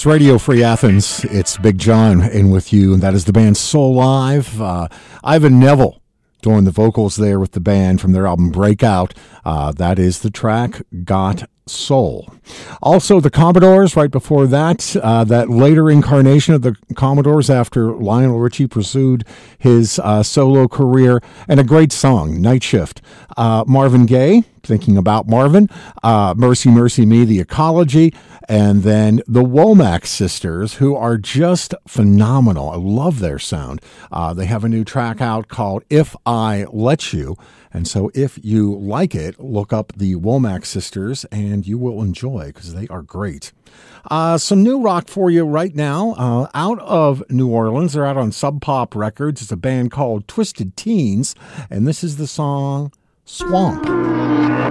It's Radio Free Athens. It's Big John in with you, and that is the band Soul Live. Ivan Neville doing the vocals there with the band from their album Breakout. That is the track Got Soul. Also, the Commodores, right before that, that later incarnation of the Commodores after Lionel Richie pursued his solo career, and a great song, Night Shift. Marvin Gaye, Thinking About Marvin, Mercy, Mercy Me, The Ecology, and then the Womack Sisters, who are just phenomenal. I love their sound. They have a new track out called If I Let You. And so if you like it, look up the Womack Sisters and you will enjoy because they are great. Some new rock for you right now. Out of New Orleans, they're out on Sub Pop Records. It's a band called Twisted Teens, and this is the song Swamp.